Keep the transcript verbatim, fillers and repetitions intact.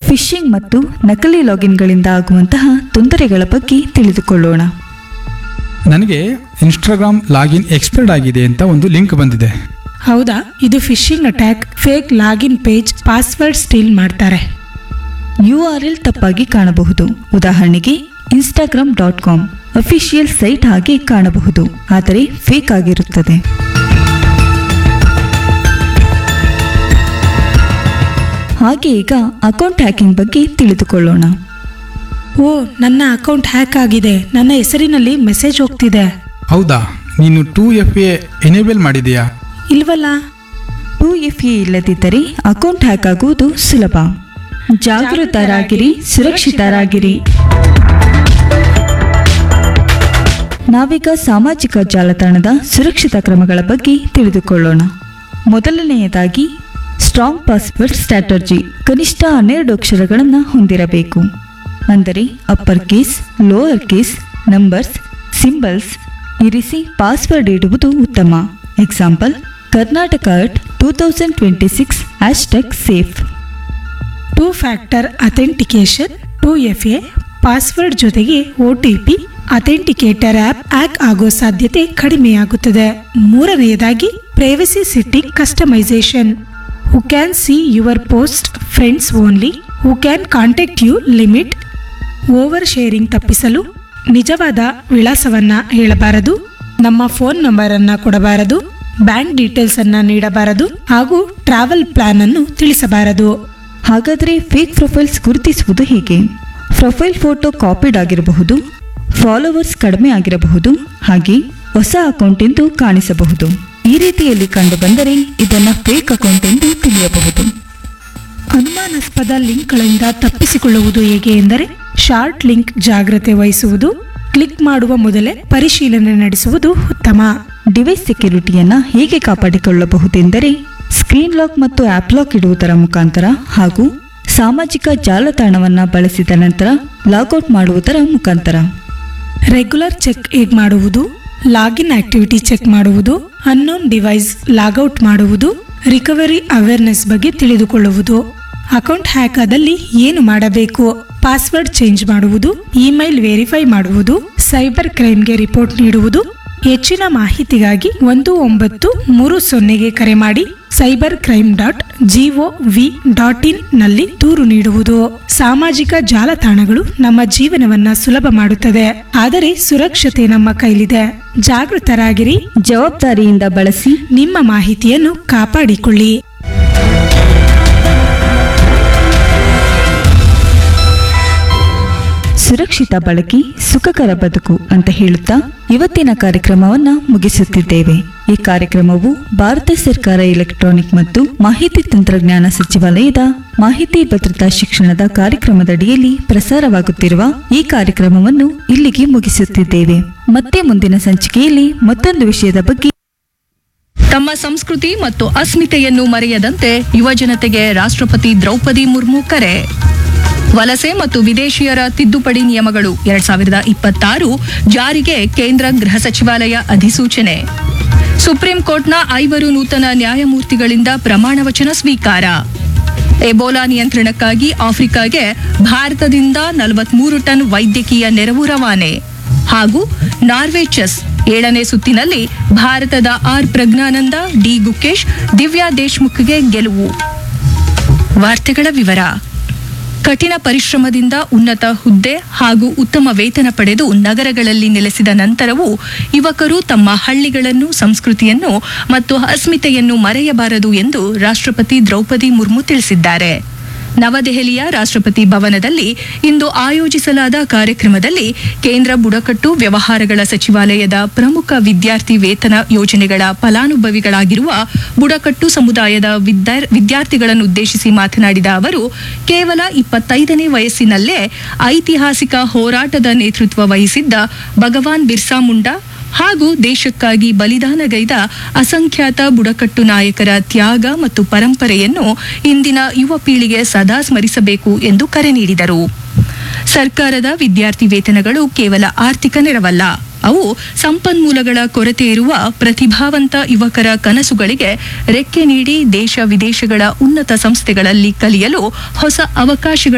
Fishing ಮತ್ತು ನಕಲಿ ಲಾಗಿನ್ಗಳಿಂದ ಆಗುವಂತಹ ತೊಂದರೆಗಳ ಬಗ್ಗೆ ತಿಳಿದುಕೊಳ್ಳೋಣ. ನನಗೆ ಇನ್ಸ್ಟಾಗ್ರಾಮ್ ಲಾಗಿನ್ ಎಕ್ಸ್ಪೈರ್ಡ್ ಆಗಿದೆ ಅಂತ ಒಂದು ಲಿಂಕ್ ಬಂದಿದೆ. ಹೌದಾ? ಇದು fishing attack. Fake login page, password steel ಮಾಡ್ತಾರೆ. ಯು ಆರ್ ಎಲ್ ತಪ್ಪಾಗಿ ಕಾಣಬಹುದು. ಉದಾಹರಣೆಗೆ Instagram dot com official site ಹಾಗೆ ಕಾಣಬಹುದು, ಆದರೆ ಫೇಕ್ ಆಗಿರುತ್ತದೆ. ಹಾಗೆ ಈಗ ಅಕೌಂಟ್ ಹ್ಯಾಕಿಂಗ್ ಬಗ್ಗೆ ತಿಳಿದುಕೊಳ್ಳೋಣ. ಓ, ನನ್ನ ಅಕೌಂಟ್ ಹ್ಯಾಕ್ ಆಗಿದೆ. ನನ್ನ ಹೆಸರಿನಲ್ಲಿ ಮೆಸೇಜ್ ಹೋಗ್ತಿದೆ. ಹೌದಾ? ನೀನು ಟೂ ಎಫ್ ಎ ಎನೇಬಲ್ ಮಾಡಿದೆಯಾ? ಇಲ್ವಲ್ಲ. ಟೂ ಎಫ್ ಎ ಇಲ್ಲದಿದ್ದರೆ ಅಕೌಂಟ್ ಹ್ಯಾಕ್ ಆಗುವುದು ಸುಲಭ. ಜಾಗೃತರಾಗಿರಿ, ಸುರಕ್ಷಿತರಾಗಿರಿ. ನಾವೀಗ ಸಾಮಾಜಿಕ ಜಾಲತಾಣದ ಸುರಕ್ಷಿತ ಕ್ರಮಗಳ ಬಗ್ಗೆ ತಿಳಿದುಕೊಳ್ಳೋಣ. ಮೊದಲನೆಯದಾಗಿ ಸ್ಟ್ರಾಂಗ್ ಪಾಸ್ವರ್ಡ್ ಸ್ಟ್ರಾಟರ್ಜಿ. ಕನಿಷ್ಠ ಹನ್ನೆರಡು ಅಕ್ಷರಗಳನ್ನು ಹೊಂದಿರಬೇಕು. ಅಂದರೆ upper case, lower case, numbers, symbols ಇರಿಸಿ ಪಾಸ್ವರ್ಡ್ ಇಡುವುದು ಉತ್ತಮ. Example: Karnataka at two thousand twenty six hashtag safe. Two factor authentication two F A password ಜೊತೆಗೆ O T P authenticator app hack ಆಗೋ ಸಾಧ್ಯತೆ ಕಡಿಮೆಯಾಗುತ್ತದೆ. ಮೂರನೆಯದಾಗಿ privacy setting customisation. Who can see your post, friends only, who can contact you limit. Over sharing ತಪ್ಪಿಸಲು ನಿಜವಾದ ವಿಳಾಸವನ್ನ ಹೇಳಬಾರದು, ನಮ್ಮ phone number ಅನ್ನ ಕೊಡಬಾರದು, ಬ್ಯಾಂಕ್ ಡೀಟೇಲ್ಸ್ ಅನ್ನ ನೀಡಬಾರದು ಹಾಗೂ ಟ್ರಾವೆಲ್ ಪ್ಲಾನ್ ಅನ್ನು ತಿಳಿಸಬಾರದು. ಹಾಗಾದರೆ ಫೇಕ್ ಪ್ರೊಫೈಲ್ಸ್ ಗುರುತಿಸುವುದು ಹೇಗೆ? ಪ್ರೊಫೈಲ್ ಫೋಟೋ ಕಾಪಿಡ್ ಆಗಿರಬಹುದು, ಫಾಲೋವರ್ಸ್ ಕಡಿಮೆ ಆಗಿರಬಹುದು, ಹಾಗೆ ಹೊಸ ಅಕೌಂಟ್ ಎಂದು ಕಾಣಿಸಬಹುದು. ಈ ರೀತಿಯಲ್ಲಿ ಕಂಡುಬಂದರೆ ಇದನ್ನು ಫೇಕ್ ಅಕೌಂಟ್ ಎಂದು ತಿಳಿಯಬಹುದು. ಅನುಮಾನಾಸ್ಪದ ಲಿಂಕ್ಗಳಿಂದ ತಪ್ಪಿಸಿಕೊಳ್ಳುವುದು ಹೇಗೆ ಎಂದರೆ ಶಾರ್ಟ್ ಲಿಂಕ್ ಜಾಗ್ರತೆ ವಹಿಸುವುದು, ಕ್ಲಿಕ್ ಮಾಡುವ ಮೊದಲೇ ಪರಿಶೀಲನೆ ನಡೆಸುವುದು ಉತ್ತಮ. ಡಿವೈಸ್ ಸೆಕ್ಯುರಿಟಿಯನ್ನು ಹೇಗೆ ಕಾಪಾಡಿಕೊಳ್ಳಬಹುದೆಂದರೆ ಸ್ಕ್ರೀನ್ ಲಾಕ್ ಮತ್ತು ಆ್ಯಪ್ ಲಾಕ್ ಇಡುವುದರ ಮುಖಾಂತರ ಹಾಗೂ ಸಾಮಾಜಿಕ ಜಾಲತಾಣವನ್ನು ಬಳಸಿದ ನಂತರ ಲಾಗೌಟ್ ಮಾಡುವುದರ ಮುಖಾಂತರ. ರೆಗ್ಯುಲರ್ ಚೆಕ್ ಹೇಗೆ ಮಾಡುವುದು? ಲಾಗಿನ್ ಆಕ್ಟಿವಿಟಿ ಚೆಕ್ ಮಾಡುವುದು, ಅನ್ನೋನ್ ಡಿವೈಸ್ ಲಾಗೌಟ್ ಮಾಡುವುದು, ರಿಕವರಿ ಅವೇರ್ನೆಸ್ ಬಗ್ಗೆ ತಿಳಿದುಕೊಳ್ಳುವುದು. ಅಕೌಂಟ್ ಹ್ಯಾಕ್ ಆದಲ್ಲಿ ಏನು ಮಾಡಬೇಕು? ಪಾಸ್ವರ್ಡ್ ಚೇಂಜ್ ಮಾಡುವುದು, ಇಮೇಲ್ ವೆರಿಫೈ ಮಾಡುವುದು, ಸೈಬರ್ ಕ್ರೈಮ್ಗೆ ರಿಪೋರ್ಟ್ ನೀಡುವುದು. ಹೆಚ್ಚಿನ ಮಾಹಿತಿಗಾಗಿ ಒಂದು ಒಂಬತ್ತು ಮೂರು ಸೊನ್ನೆಗೆ ಕರೆ ಮಾಡಿ cyber crime dot G O V dot in ನಲ್ಲಿ ದೂರು ನೀಡುವುದು. ಸಾಮಾಜಿಕ ಜಾಲತಾಣಗಳು ನಮ್ಮ ಜೀವನವನ್ನ ಸುಲಭ ಮಾಡುತ್ತದೆ, ಆದರೆ ಸುರಕ್ಷತೆ ನಮ್ಮ ಕೈಲಿದೆ. ಜಾಗೃತರಾಗಿರಿ, ಜವಾಬ್ದಾರಿಯಿಂದ ಬಳಸಿ, ನಿಮ್ಮ ಮಾಹಿತಿಯನ್ನು ಕಾಪಾಡಿಕೊಳ್ಳಿ. ಸುರಕ್ಷಿತ ಬಳಕೆ, ಸುಖಕರ ಬದುಕು ಅಂತ ಹೇಳುತ್ತಾ ಇವತ್ತಿನ ಕಾರ್ಯಕ್ರಮವನ್ನ ಮುಗಿಸುತ್ತಿದ್ದೇವೆ. ಈ ಕಾರ್ಯಕ್ರಮವು ಭಾರತ ಸರ್ಕಾರ ಎಲೆಕ್ಟ್ರಾನಿಕ್ ಮತ್ತು ಮಾಹಿತಿ ತಂತ್ರಜ್ಞಾನ ಸಚಿವಾಲಯದ ಮಾಹಿತಿ ಭದ್ರತಾ ಶಿಕ್ಷಣದ ಕಾರ್ಯಕ್ರಮದಡಿಯಲ್ಲಿ ಪ್ರಸಾರವಾಗುತ್ತಿರುವ ಈ ಕಾರ್ಯಕ್ರಮವನ್ನು ಇಲ್ಲಿಗೆ ಮುಗಿಸುತ್ತಿದ್ದೇವೆ. ಮತ್ತೆ ಮುಂದಿನ ಸಂಚಿಕೆಯಲ್ಲಿ ಮತ್ತೊಂದು ವಿಷಯದ ಬಗ್ಗೆ. ತಮ್ಮ ಸಂಸ್ಕೃತಿ ಮತ್ತು ಅಸ್ಮಿತೆಯನ್ನು ಮರೆಯದಂತೆ ಯುವಜನತೆಗೆ ರಾಷ್ಟ್ರಪತಿ ದ್ರೌಪದಿ ಮುರ್ಮು ಕರೆ. ವಲಸೆ ಮತ್ತು ವಿದೇಶಿಯರ ತಿದ್ದುಪಡಿ ನಿಯಮಗಳು ಎರಡ್ ಸಾವಿರದ ಇಪ್ಪತ್ತಾರು ಜಾರಿಗೆ ಕೇಂದ್ರ ಗೃಹ ಸಚಿವಾಲಯ ಅಧಿಸೂಚನೆ. ಸುಪ್ರೀಂ ಕೋರ್ಟ್ನ ಐವರು ನೂತನ ನ್ಯಾಯಮೂರ್ತಿಗಳಿಂದ ಪ್ರಮಾಣ ವಚನ ಸ್ವೀಕಾರ. ಎಬೋಲಾ ನಿಯಂತ್ರಣಕ್ಕಾಗಿ ಆಫ್ರಿಕಾಗೆ ಭಾರತದಿಂದ ನಲವತ್ಮೂರು ಟನ್ ವೈದ್ಯಕೀಯ ನೆರವು ರವಾನೆ. ಹಾಗೂ ನಾರ್ವೆ ಚೆಸ್ ಏಳನೇ ಸುತ್ತಿನಲ್ಲಿ ಭಾರತದ ಆರ್ ಪ್ರಜ್ಞಾನಂದ, ಡಿ ಗುಕೇಶ್, ದಿವ್ಯಾ ದೇಶ್ಮುಖ್ಗೆ ಗೆಲುವು. ವಾರ್ತೆಗಳ ವಿವರ. ಕಠಿಣ ಪರಿಶ್ರಮದಿಂದ ಉನ್ನತ ಹುದ್ದೆ ಹಾಗೂ ಉತ್ತಮ ವೇತನ ಪಡೆದು ನಗರಗಳಲ್ಲಿ ನೆಲೆಸಿದ ನಂತರವೂ ಯುವಕರು ತಮ್ಮ ಹಳ್ಳಿಗಳನ್ನು, ಸಂಸ್ಕೃತಿಯನ್ನು ಮತ್ತು ಅಸ್ಮಿತೆಯನ್ನು ಮರೆಯಬಾರದು ಎಂದು ರಾಷ್ಟ್ರಪತಿ ದ್ರೌಪದಿ ಮುರ್ಮು ತಿಳಿಸಿದ್ದಾರೆ. ನವದೆಹಲಿಯ ರಾಷ್ಟ್ರಪತಿ ಭವನದಲ್ಲಿ ಇಂದು ಆಯೋಜಿಸಲಾದ ಕಾರ್ಯಕ್ರಮದಲ್ಲಿ ಕೇಂದ್ರ ಬುಡಕಟ್ಟು ವ್ಯವಹಾರಗಳ ಸಚಿವಾಲಯದ ಪ್ರಮುಖ ವಿದ್ಯಾರ್ಥಿ ವೇತನ ಯೋಜನೆಗಳ ಫಲಾನುಭವಿಗಳಾಗಿರುವ ಬುಡಕಟ್ಟು ಸಮುದಾಯದ ವಿದ್ಯಾರ್ಥಿಗಳನ್ನುದ್ದೇಶಿಸಿ ಮಾತನಾಡಿದ ಅವರು, ಕೇವಲ ಇಪ್ಪತ್ತೈದನೇ ವಯಸ್ಸಿನಲ್ಲೇ ಐತಿಹಾಸಿಕ ಹೋರಾಟದ ನೇತೃತ್ವ ವಹಿಸಿದ್ದ ಭಗವಾನ್ ಬಿರ್ಸಾ ಮುಂಡಾ ಹಾಗೂ ದೇಶಕ್ಕಾಗಿ ಬಲಿದಾನಗೈದ ಅಸಂಖ್ಯಾತ ಬುಡಕಟ್ಟು ನಾಯಕರ ತ್ಯಾಗ ಮತ್ತು ಪರಂಪರೆಯನ್ನು ಇಂದಿನ ಯುವ ಪೀಳಿಗೆ ಸದಾ ಸ್ಮರಿಸಬೇಕು ಎಂದು ಕರೆ ನೀಡಿದರು. ಸರ್ಕಾರದ ವಿದ್ಯಾರ್ಥಿ ವೇತನಗಳು ಕೇವಲ ಆರ್ಥಿಕ ನೆರವಲ್ಲ, ಅವು ಸಂಪನ್ಮೂಲಗಳ ಕೊರತೆ ಇರುವ ಪ್ರತಿಭಾವಂತ ಯುವಕರ ಕನಸುಗಳಿಗೆ ರೆಕ್ಕೆ ನೀಡಿ ದೇಶ ವಿದೇಶಗಳ ಉನ್ನತ ಸಂಸ್ಥೆಗಳಲ್ಲಿ ಕಲಿಯಲು ಹೊಸ ಅವಕಾಶಗಳು